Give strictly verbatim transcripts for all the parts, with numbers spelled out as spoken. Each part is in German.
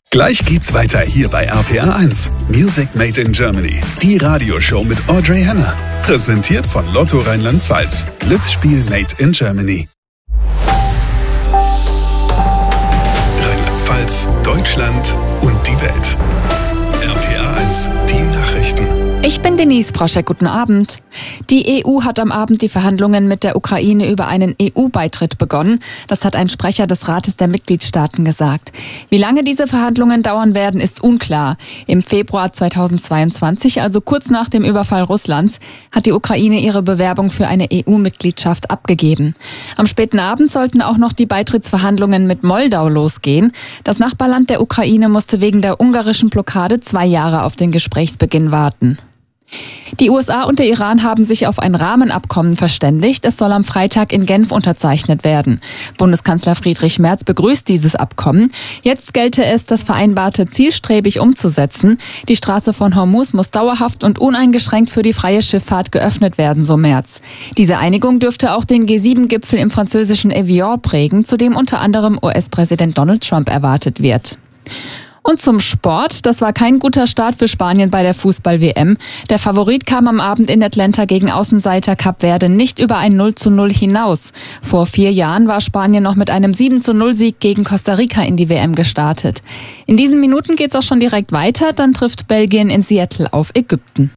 Gleich geht's weiter hier bei R P R eins. Music Made in Germany. Die Radioshow mit Audrey Henner. Präsentiert von Lotto Rheinland-Pfalz. Glücksspiel Made in Germany. Rheinland-Pfalz, Deutschland und die Welt. R P R eins, die Nachrichten. Ich bin Denise Broschek, guten Abend. Die E U hat am Abend die Verhandlungen mit der Ukraine über einen E U-Beitritt begonnen. Das hat ein Sprecher des Rates der Mitgliedstaaten gesagt. Wie lange diese Verhandlungen dauern werden, ist unklar. Im Februar zweitausendzweiundzwanzig, also kurz nach dem Überfall Russlands, hat die Ukraine ihre Bewerbung für eine E U-Mitgliedschaft abgegeben. Am späten Abend sollten auch noch die Beitrittsverhandlungen mit Moldau losgehen. Das Nachbarland der Ukraine musste wegen der ungarischen Blockade zwei Jahre auf den Gesprächsbeginn warten. Die U S A und der Iran haben sich auf ein Rahmenabkommen verständigt. Es soll am Freitag in Genf unterzeichnet werden. Bundeskanzler Friedrich Merz begrüßt dieses Abkommen. Jetzt gelte es, das Vereinbarte zielstrebig umzusetzen. Die Straße von Hormuz muss dauerhaft und uneingeschränkt für die freie Schifffahrt geöffnet werden, so Merz. Diese Einigung dürfte auch den G sieben Gipfel im französischen Evian prägen, zu dem unter anderem U S-Präsident Donald Trump erwartet wird. Und zum Sport. Das war kein guter Start für Spanien bei der Fußball-W M. Der Favorit kam am Abend in Atlanta gegen Außenseiter Kap Verde nicht über ein null zu null hinaus. Vor vier Jahren war Spanien noch mit einem sieben zu null Sieg gegen Costa Rica in die W M gestartet. In diesen Minuten geht's auch schon direkt weiter. Dann trifft Belgien in Seattle auf Ägypten.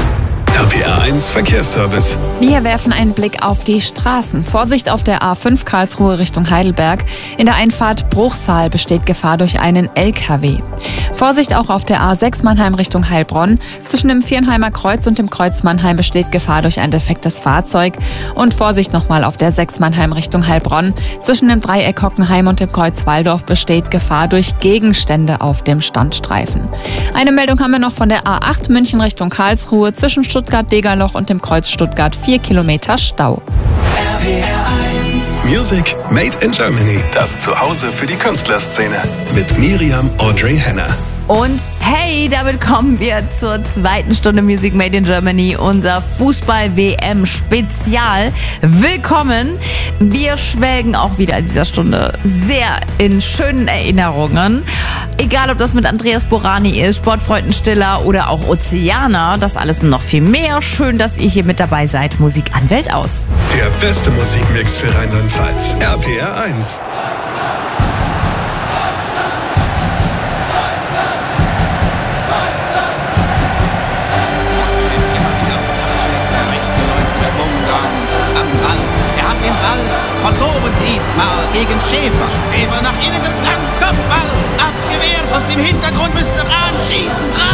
R P R eins Verkehrsservice. Wir werfen einen Blick auf die Straßen. Vorsicht auf der A fünf Karlsruhe Richtung Heidelberg. In der Einfahrt Bruchsal besteht Gefahr durch einen L K W. Vorsicht auch auf der A sechs Mannheim Richtung Heilbronn. Zwischen dem Viernheimer Kreuz und dem Kreuz Mannheim besteht Gefahr durch ein defektes Fahrzeug. Und Vorsicht nochmal auf der sechs Mannheim Richtung Heilbronn. Zwischen dem Dreieck Hockenheim und dem Kreuz Waldorf besteht Gefahr durch Gegenstände auf dem Standstreifen. Eine Meldung haben wir noch von der A acht München Richtung Karlsruhe. Zwischen Stuttgart-Degerloch und dem Kreuz Stuttgart vier Kilometer Stau. R P R eins. Music Made in Germany. Das Zuhause für die Künstlerszene. Mit Miriam Audrey Henner. Und hey, damit kommen wir zur zweiten Stunde Music Made in Germany, unser Fußball-W M-Spezial. Willkommen! Wir schwelgen auch wieder in dieser Stunde sehr in schönen Erinnerungen. Egal, ob das mit Andreas Borani ist, Sportfreunden Stiller oder auch Ozeaner, das alles und noch viel mehr. Schön, dass ihr hier mit dabei seid. Musik an Welt aus. Der beste Musikmix für Rheinland-Pfalz. R P R eins. Verloren diesmal gegen Schäfer. Schäfer nach innen geflankt. Kopfball abgewehrt. Aus dem Hintergrund müsste Rahn schießen.